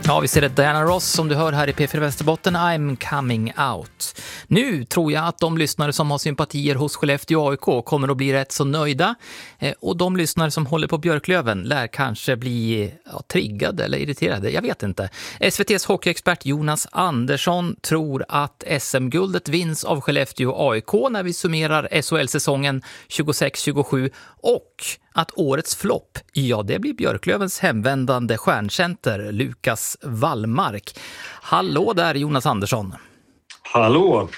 Ja, vi ser det Diana Ross som du hör här i P4 Västerbotten, I'm coming out. Nu tror jag att de lyssnare som har sympatier hos Skellefteå AIK kommer att bli rätt så nöjda. Och de lyssnare som håller på Björklöven lär kanske bli triggade eller irriterade, jag vet inte. SVT:s hockeyexpert Jonas Andersson tror att SM-guldet vinns av Skellefteå AIK när vi summerar SHL-säsongen 26-27 och att årets flopp, ja det blir Björklövens hemvändande stjärncenter Lukas Wallmark. Hallå där Jonas Andersson. Hallå.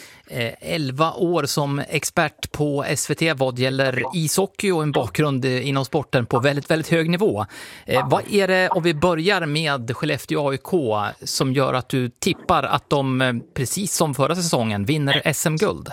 11 år som expert på SVT vad gäller ishockey och en bakgrund inom sporten på väldigt, väldigt hög nivå. Vad är det, om vi börjar med Skellefteå AIK, som gör att du tippar att de, precis som förra säsongen, vinner SM-guld?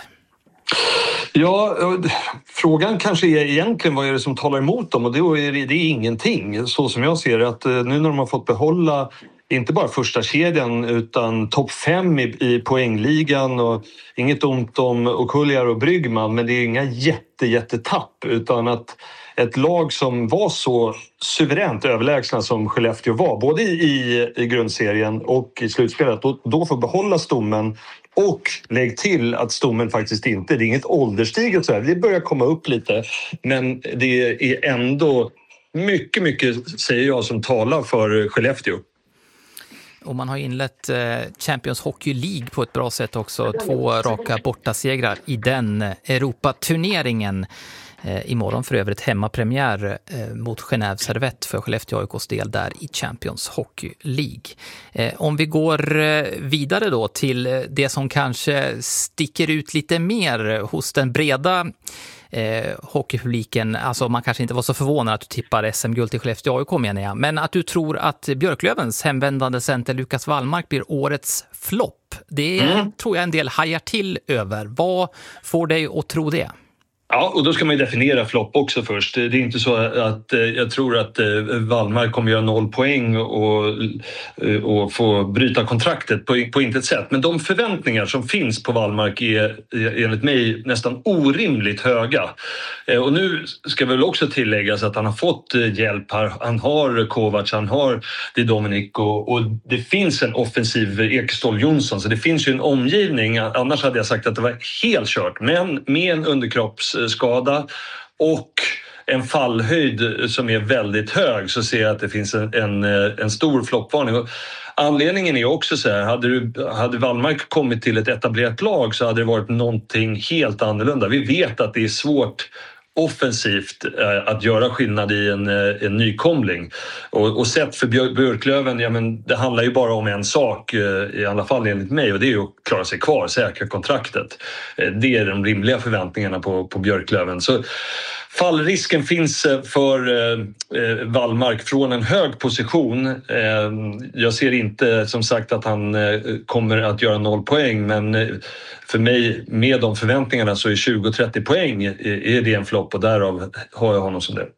Ja, frågan kanske är egentligen vad är det som talar emot dem, och det är ingenting. Så som jag ser det, att nu när de har fått behålla inte bara första kedjan utan topp 5 i poängligan, och inget ont om Okuljar och Bryggman, men det är inga jättetapp, utan att ett lag som var så suveränt överlägsna som Skellefteå var, både i grundserien och i slutspelet, då får behålla stommen. Och lägg till att stommen faktiskt inte, det är inget ålderstiget så här, det börjar komma upp lite, men det är ändå mycket säger jag som talar för Skellefteå. Och man har inlett Champions Hockey League på ett bra sätt också, 2 raka bortasegrar i den Europaturneringen. Imorgon för övrigt hemmapremiär mot Genève Servette för Skellefteå AIKs del där i Champions Hockey League. Om vi går vidare då till det som kanske sticker ut lite mer hos den breda hockeypubliken, alltså man kanske inte var så förvånad att du tippar SM-guld till Skellefteå AIK menar jag, men att du tror att Björklövens hemvändande center Lukas Wallmark blir årets flopp. Det tror jag en del hajar till över. Vad får dig att tro det? Ja, och då ska man ju definiera flopp också först. Det är inte så att jag tror att Wallmark kommer göra 0 poäng och få bryta kontraktet på intet sätt. Men de förväntningar som finns på Wallmark är enligt mig nästan orimligt höga. Och nu ska väl också tilläggas att han har fått hjälp här. Han har Kovac, han har Dominic och det finns en offensiv Ekeståhl Jonsson. Så det finns ju en omgivning. Annars hade jag sagt att det var helt kört. Men med en underkroppsskada och en fallhöjd som är väldigt hög, så ser jag att det finns en stor floppvarning. Och anledningen är också så här, hade Wallmark kommit till ett etablerat lag så hade det varit någonting helt annorlunda. Vi vet att det är svårt offensivt att göra skillnad i en nykomling. Och sett för Björklöven, ja, men det handlar ju bara om en sak, i alla fall enligt mig, och det är ju att klara sig kvar, säkra kontraktet. Det är de rimliga förväntningarna på Björklöven. Så fallrisken finns för Wallmark från en hög position. Jag ser inte som sagt att han kommer att göra 0 poäng, men för mig med de förväntningarna så är 20-30 poäng är det en flopp, och därav har jag honom som det.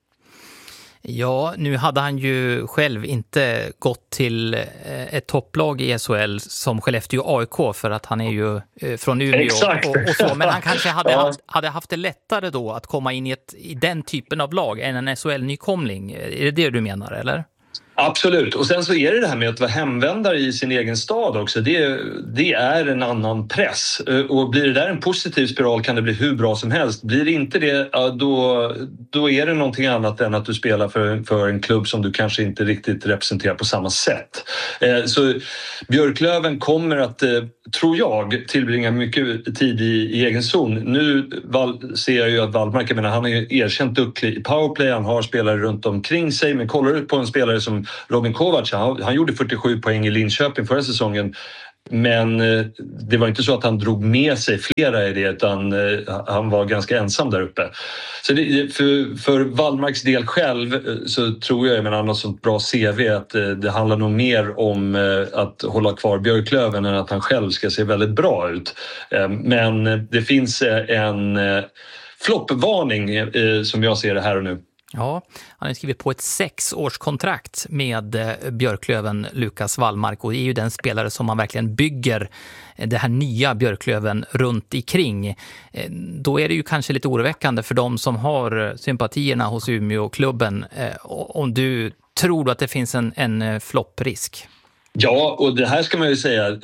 Ja, nu hade han ju själv inte gått till ett topplag i SHL som Skellefteå AIK, för att han är ju från Umeå och så. Men han kanske hade haft det lättare då att komma in i den typen av lag än en SHL-nykomling. Är det du menar, eller? Absolut. Och sen så är det här med att vara hemvändare i sin egen stad också. Det är en annan press. Och blir det där en positiv spiral kan det bli hur bra som helst. Blir det inte det, då är det någonting annat än att du spelar för en klubb som du kanske inte riktigt representerar på samma sätt. Så Björklöven kommer att, tror jag, tillbringa mycket tid i egen zon. Nu ser jag ju att Wallmark, jag menar, han är ju erkänt duktig i powerplay. Han har spelare runt omkring sig. Men kollar du på en spelare som Robin Kovac, han gjorde 47 poäng i Linköping förra säsongen, men det var inte så att han drog med sig flera i det, utan han var ganska ensam där uppe. Så för Wallmarks del själv så tror jag, men han har sånt bra CV, att det handlar nog mer om att hålla kvar Björklöven än att han själv ska se väldigt bra ut. Men det finns en floppvarning som jag ser det här och nu. Ja, han har skrivit på ett 6-årskontrakt med Björklöven, Lukas Wallmark, och det är ju den spelare som man verkligen bygger det här nya Björklöven runt omkring. Då är det ju kanske lite oroväckande för de som har sympatierna hos Umeå-klubben, om du tror att det finns en flopprisk. Ja, och det här ska man ju säga...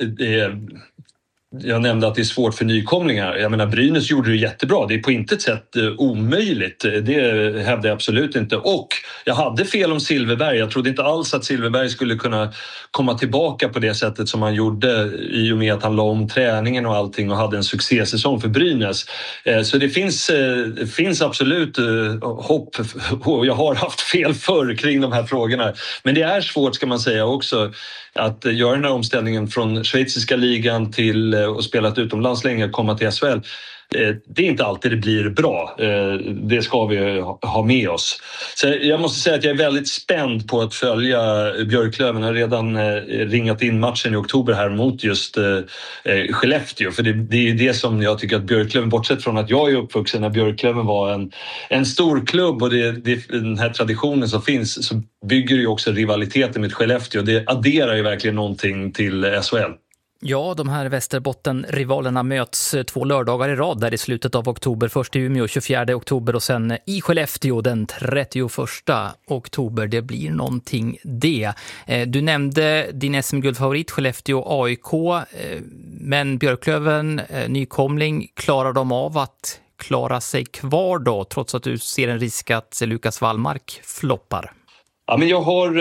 Jag nämnde att det är svårt för nykomlingar. Jag menar, Brynäs gjorde det jättebra. Det är på intet sätt omöjligt. Det hävdar jag absolut inte. Och jag hade fel om Silfverberg. Jag trodde inte alls att Silfverberg skulle kunna komma tillbaka på det sättet som han gjorde i och med att han la om träningen och allting och hade en succésäsong för Brynäs. Så det finns absolut hopp. Och jag har haft fel förr kring de här frågorna. Men det är svårt, ska man säga också, att göra den här omställningen från schweiziska ligan till att spela utomlands länge och komma till SHL. Det är inte alltid det blir bra. Det ska vi ha med oss. Så jag måste säga att jag är väldigt spänd på att följa Björklöven. Jag har redan ringat in matchen i oktober här mot just Skellefteå. För det är det som jag tycker att Björklöven, bortsett från att jag är uppvuxen när Björklöven var en stor klubb och den här traditionen som finns, så bygger ju också rivaliteten med Skellefteå. Det adderar ju verkligen någonting till SHL. Ja, de här Västerbotten-rivalerna möts 2 lördagar i rad där i slutet av oktober. Först i Umeå 24 oktober och sen i Skellefteå den 31 oktober. Det blir någonting det. Du nämnde din SM-guldfavorit Skellefteå AIK, men Björklöven, nykomling, klarar de av att klara sig kvar då, trots att du ser en risk att Lukas Wallmark floppar? Ja, men jag har...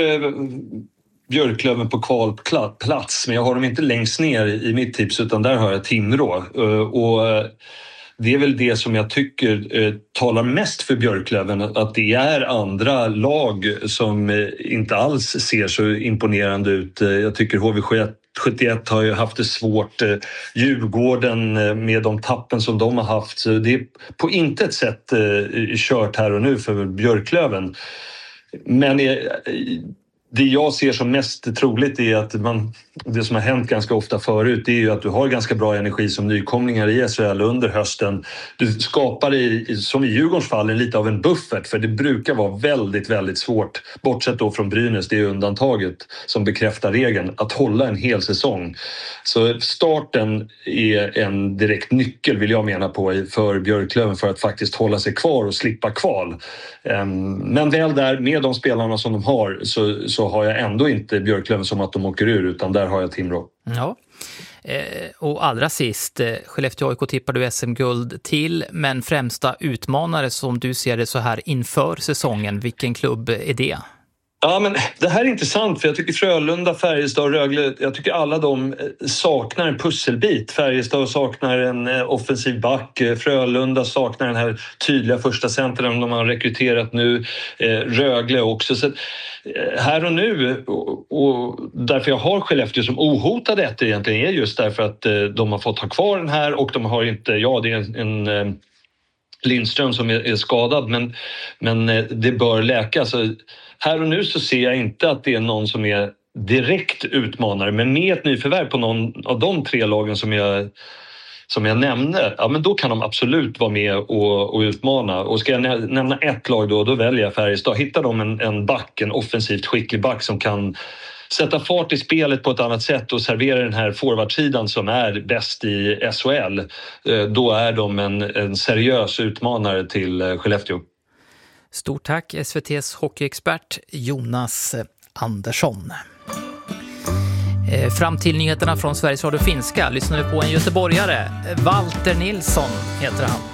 Björklöven på kvalplats, men jag har dem inte längst ner i mitt tips, utan där har jag Timrå. Och det är väl det som jag tycker talar mest för Björklöven, att det är andra lag som inte alls ser så imponerande ut. Jag tycker HV71 har ju haft det svårt. Djurgården med de tappen som de har haft. Så det är på intet sätt kört här och nu för Björklöven. Men det jag ser som mest troligt är att det som har hänt ganska ofta förut, det är ju att du har ganska bra energi som nykomlingar i SHL under hösten. Du skapar, som i Djurgårdens fall, lite av en buffert, för det brukar vara väldigt, väldigt svårt, bortsett då från Brynäs, det är undantaget som bekräftar regeln, att hålla en hel säsong. Så starten är en direkt nyckel, vill jag mena på, för Björklöven för att faktiskt hålla sig kvar och slippa kval. Men väl där, med de spelarna som de har, så har jag ändå inte Björklöven som att de åker ur, utan där har jag Timrå. Ja, och allra sist, Skellefteå AIK tippar du SM-guld till, men främsta utmanare som du ser det så här inför säsongen, vilken klubb är det? Ja, men det här är intressant, för jag tycker Frölunda, Färjestad och Rögle, jag tycker alla de saknar en pusselbit. Färjestad saknar en offensiv back, Frölunda saknar den här tydliga första centern de har rekryterat nu, Rögle också. Så här och nu, och därför jag har Skellefteå som ohotad ett egentligen, är just därför att de har fått ha kvar den här, och de har inte, det är en Lindström som är skadad, men det bör läka. Så här och nu så ser jag inte att det är någon som är direkt utmanare, men med ett nyförvärv på någon av de 3 lagen som jag nämnde, ja, men då kan de absolut vara med och utmana. Och ska jag nämna ett lag då väljer jag Färjestad. Hittar de en back, en offensivt skicklig back som kan sätta fart i spelet på ett annat sätt och servera den här forwardsidan som är bäst i SHL, då är de en seriös utmanare till Skellefteå. Stort tack SVT:s hockeyexpert Jonas Andersson. Fram till nyheterna från Sveriges Radio Finska lyssnar vi på en göteborgare. Walter Nilsson heter han.